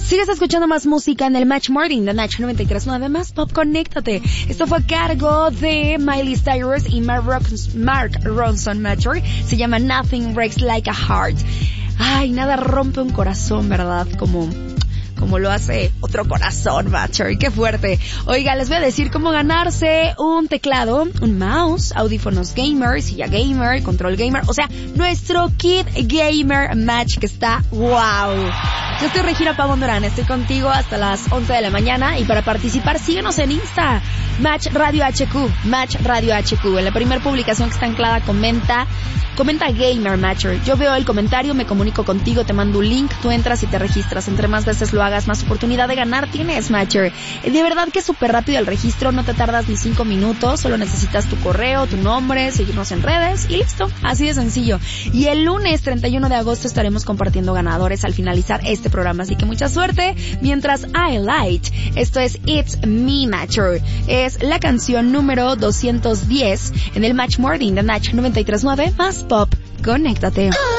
Sigues escuchando más música en el Match Morning de Nacho 93.9 más Pop. Conéctate. Esto fue a cargo de Miley Cyrus y Mark Ronson Matcher. Se llama Nothing Breaks Like a Heart. Ay, nada rompe un corazón, ¿verdad? Como lo hace otro corazón, Matcher. ¡Qué fuerte! Oiga, les voy a decir cómo ganarse un teclado, un mouse, audífonos gamer, silla gamer, control gamer, o sea, nuestro kit gamer Match que está wow. Yo estoy Regina Pavón Durán, estoy contigo hasta las 11 de la mañana y para participar síguenos en Insta, Match Radio HQ, Match Radio HQ. En la primera publicación que está anclada comenta Gamer Matcher. Yo veo el comentario, me comunico contigo, te mando un link, tú entras y te registras. Entre más veces lo hagas, más oportunidad de ganar tienes, Matcher. De verdad que es súper rápido el registro, no te tardas ni 5 minutos, solo necesitas tu correo, tu nombre, seguirnos en redes y listo. Así de sencillo. Y el lunes 31 de agosto estaremos compartiendo ganadores al finalizar este programa, así que mucha suerte. Mientras I Light, esto es It's Me Matcher. Es la canción número 210 en el Match Morning de Natch 93.9 más Pop. Conéctate.